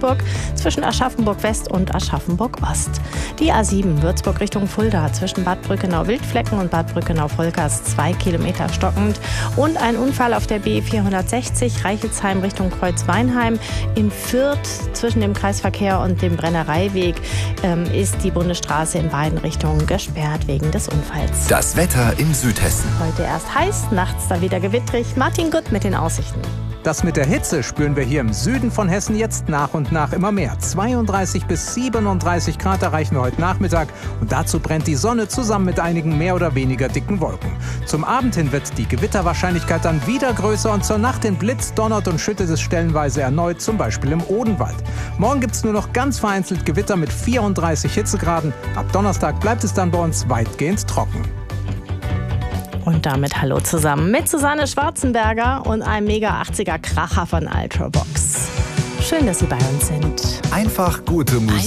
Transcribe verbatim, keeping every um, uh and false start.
Würzburg zwischen Aschaffenburg-West und Aschaffenburg-Ost. Die A sieben Würzburg Richtung Fulda zwischen Bad Brückenau-Wildflecken und Bad Brückenau-Volkers zwei Kilometer stockend. Und ein Unfall auf der B vierhundertsechzig Reichelsheim Richtung Kreuzweinheim. In Fürth zwischen dem Kreisverkehr und dem Brennereiweg ähm, ist die Bundesstraße in beiden Richtungen gesperrt wegen des Unfalls. Das Wetter in Südhessen. Heute erst heiß, nachts dann wieder gewittrig. Martin Gutt mit den Aussichten. Das mit der Hitze spüren wir hier im Süden von Hessen jetzt nach und nach immer mehr. zweiunddreißig bis siebenunddreißig Grad erreichen wir heute Nachmittag und dazu brennt die Sonne zusammen mit einigen mehr oder weniger dicken Wolken. Zum Abend hin wird die Gewitterwahrscheinlichkeit dann wieder größer und zur Nacht hin blitzt, donnert und schüttet es stellenweise erneut, zum Beispiel im Odenwald. Morgen gibt es nur noch ganz vereinzelt Gewitter mit vierunddreißig Hitzegraden. Ab Donnerstag bleibt es dann bei uns weitgehend trocken. Und damit hallo zusammen mit Susanne Schwarzenberger und einem Mega achtziger Kracher von Ultravox. Schön, dass Sie bei uns sind. Einfach gute Musik.